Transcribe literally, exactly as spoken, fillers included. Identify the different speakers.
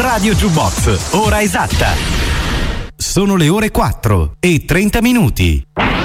Speaker 1: Radio Jukebox, ora esatta. Sono le ore quattro e trenta minuti.